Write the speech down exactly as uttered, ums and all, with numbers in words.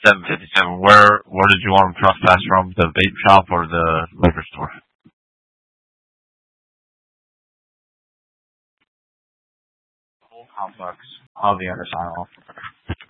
seven fifty-seven. Where where did you want him trespass from? The vape shop or the liquor store? Whole complex of the other sign off.